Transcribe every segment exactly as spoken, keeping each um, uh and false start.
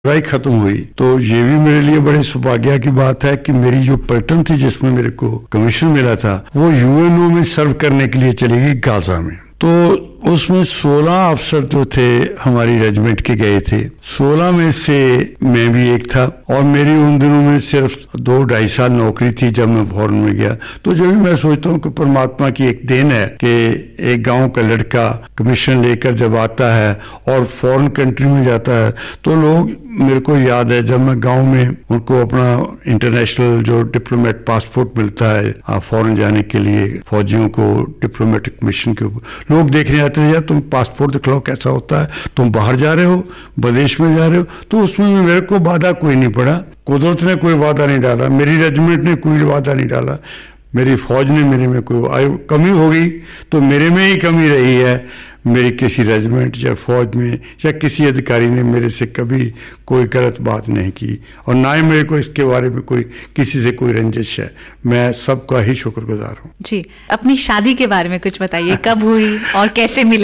लड़ाई खत्म हुई तो ये भी मेरे लिए बड़े सौभाग्य की बात है कि मेरी जो पलटन थी जिसमें मेरे को कमीशन मिला था वो यूएनओ में सर्व करने के लिए चली गई गाजा में। तो उसमें सोलह अफसर जो थे हमारी रेजिमेंट के गए थे, सोलह में से मैं भी एक था और मेरी उन दिनों में सिर्फ दो ढाई साल नौकरी थी जब मैं फॉरेन में गया। तो जब भी मैं सोचता हूँ कि परमात्मा की एक देन है कि एक गांव का लड़का कमीशन लेकर जब आता है और फॉरेन कंट्री में जाता है तो लोग, मेरे को याद है जब मैं गांव में उनको अपना इंटरनेशनल जो डिप्लोमेट पासपोर्ट मिलता है फॉरेन जाने के लिए, फौजियों को डिप्लोमेटिक मिशन के ऊपर लोग देखने आते थे, यार तुम पासपोर्ट दिखलाओ कैसा होता है, तुम बाहर जा रहे हो, विदेश में जा रहे हो। तो उसमें मेरे को बाधा कोई नहीं पड़ा, कुदरत ने कोई वादा नहीं डाला, मेरी रेजिमेंट ने कोई वादा नहीं डाला, मेरी फौज ने मेरे में कोई कमी हो गई तो मेरे में ही कमी रही है। मेरी किसी रेजिमेंट या फौज में या किसी अधिकारी ने मेरे से कभी कोई गलत बात नहीं की और ना ही मेरे को इसके बारे में कोई किसी से कोई रंजिश है। मैं सबका ही शुक्रगुजार हूँ। जी, अपनी शादी के बारे में कुछ बताइए, कब हुई और कैसे मिले?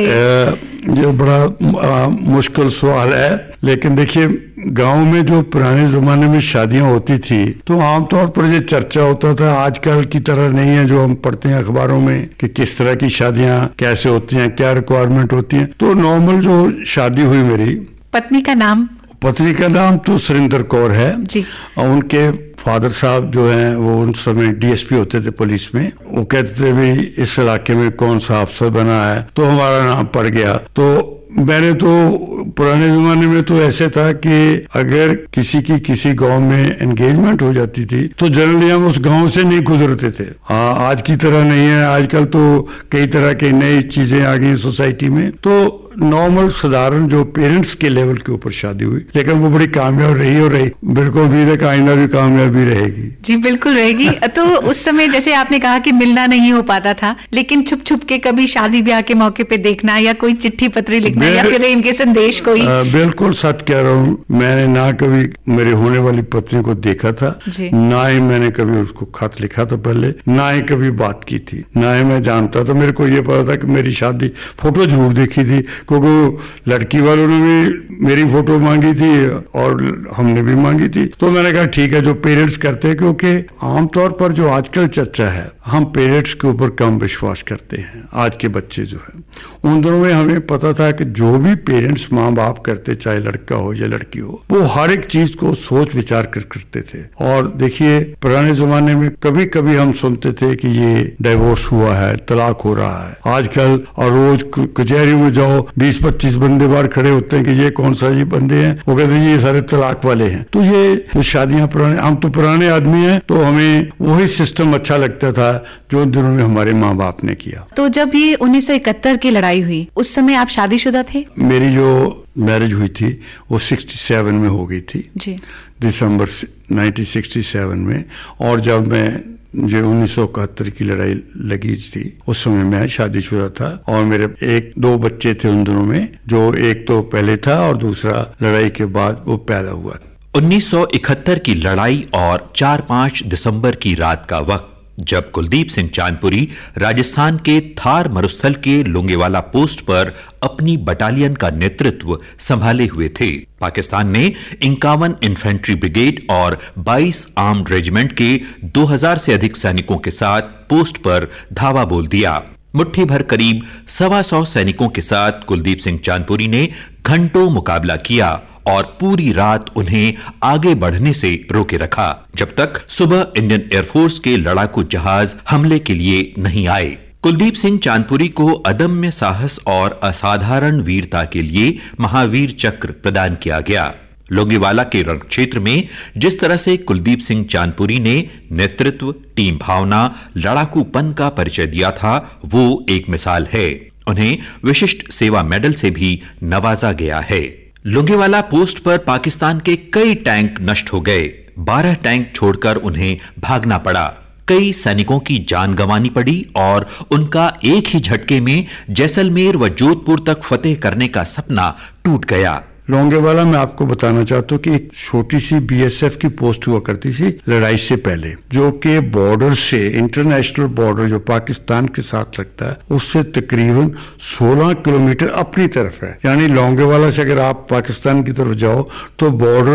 ये बड़ा आ, मुश्किल सवाल है, लेकिन देखिए गांव में जो पुराने जमाने में शादियां होती थी तो आमतौर पर ये चर्चा होता था, आजकल की तरह नहीं है जो हम पढ़ते हैं अखबारों में कि किस तरह की शादियां कैसे होती हैं, क्या रिक्वायरमेंट होती हैं। तो नॉर्मल जो शादी हुई मेरी, पत्नी का नाम पत्नी का नाम तो सुरेंद्र कौर है जी। और उनके फादर साहब जो हैं वो उन समय डीएसपी होते थे पुलिस में, वो कहते थे भाई इस इलाके में कौन सा अफसर बना है, तो हमारा नाम पड़ गया। तो मैंने तो पुराने जमाने में तो ऐसे था कि अगर किसी की किसी गांव में एंगेजमेंट हो जाती थी तो जनरली हम उस गांव से नहीं गुजरते थे। हाँ, आज की तरह नहीं है, आजकल तो कई तरह की नई चीजें आ गई सोसाइटी में। तो नॉर्मल साधारण जो पेरेंट्स के लेवल के ऊपर शादी हुई, लेकिन वो बड़ी कामयाब रही और रही, बिल्कुल उम्मीद है कि आइंदा भी कामयाबी रहेगी। जी बिल्कुल रहेगी। तो उस समय जैसे आपने कहा कि मिलना नहीं हो पाता था, लेकिन छुप छुप के कभी शादी ब्याह के मौके पे देखना या कोई चिट्ठी पत्री लिखना या फिर इनके संदेश कोई? आ, बिल्कुल सच कह रहा हूँ, मैंने ना कभी मेरे होने वाली पत्नी को देखा था, ना ही मैंने कभी उसको खत लिखा था पहले, ना ही कभी बात की थी, ना ही मैं जानता था। मेरे को ये पता था कि मेरी शादी, फोटो जरूर देखी थी क्योंकि लड़की वालों ने भी मेरी फोटो मांगी थी और हमने भी मांगी थी। तो मैंने कहा ठीक है जो पेरेंट्स करते हैं, क्योंकि आमतौर पर जो आजकल चर्चा है हम पेरेंट्स के ऊपर कम विश्वास करते हैं। आज के बच्चे जो है, उन दिनों में हमें पता था कि जो भी पेरेंट्स माँ बाप करते, चाहे लड़का हो या लड़की हो, वो हर एक चीज को सोच विचार कर करते थे। और देखिए पुराने जमाने में कभी कभी हम सुनते थे कि ये डाइवोर्स हुआ है, तलाक हो रहा है। आजकल और रोज कचहरी में जाओ, बीस पच्चीस बंदे बाहर खड़े होते हैं कि ये कौन सा ये बंदे हैं, वो कहते हैं ये सारे तलाक वाले हैं। तो ये तो शादियां पुराने, हम तो पुराने आदमी हैं तो हमें वही सिस्टम अच्छा लगता था जो उन दिनों में हमारे माँ बाप ने किया। तो जब ये उन्नीस सौ इकहत्तर की लड़ाई हुई उस समय आप शादीशुदा थे? मेरी जो मैरिज हुई थी वो सड़सठ में हो गई थी जी, दिसंबर उन्नीस सौ सरसठ में। और जब मैं जो उन्नीस सौ इकहत्तर की लड़ाई लगी थी उस समय मैं शादीशुदा था और मेरे एक दो बच्चे थे उन दिनों में, जो एक तो पहले था और दूसरा लड़ाई के बाद वो पैदा हुआ। उन्नीस सौ इकहत्तर की लड़ाई और चार पांच दिसंबर की रात का वक्त जब कुलदीप सिंह चांदपुरी राजस्थान के थार मरुस्थल के लोंगेवाला पोस्ट पर अपनी बटालियन का नेतृत्व संभाले हुए थे। पाकिस्तान ने इक्यावन इन्फेंट्री ब्रिगेड और बाईस आर्म्ड रेजिमेंट के दो हज़ार से अधिक सैनिकों के साथ पोस्ट पर धावा बोल दिया। मुट्ठी भर करीब सवा सौ सैनिकों के साथ कुलदीप सिंह चांदपुरी ने घंटों मुकाबला किया और पूरी रात उन्हें आगे बढ़ने से रोके रखा जब तक सुबह इंडियन एयरफोर्स के लड़ाकू जहाज हमले के लिए नहीं आए। कुलदीप सिंह चांदपुरी को अदम्य साहस और असाधारण वीरता के लिए महावीर चक्र प्रदान किया गया। लोंगेवाला के रण क्षेत्र में जिस तरह से कुलदीप सिंह चांदपुरी ने नेतृत्व, टीम भावना, लड़ाकूपन का परिचय दिया था वो एक मिसाल है। उन्हें विशिष्ट सेवा मेडल से भी नवाजा गया है। लोंगेवाला पोस्ट पर पाकिस्तान के कई टैंक नष्ट हो गए, बारह टैंक छोड़कर उन्हें भागना पड़ा, कई सैनिकों की जान गंवानी पड़ी और उनका एक ही झटके में जैसलमेर व जोधपुर तक फतेह करने का सपना टूट गया। लोंगेवाला मैं आपको बताना चाहता हूँ कि एक छोटी सी बीएसएफ की पोस्ट हुआ करती थी लड़ाई से पहले, जो कि बॉर्डर से, इंटरनेशनल बॉर्डर जो पाकिस्तान के साथ लगता है उससे तकरीबन सोलह किलोमीटर अपनी तरफ है। यानी लोंगेवाला से अगर आप पाकिस्तान की तरफ जाओ तो बॉर्डर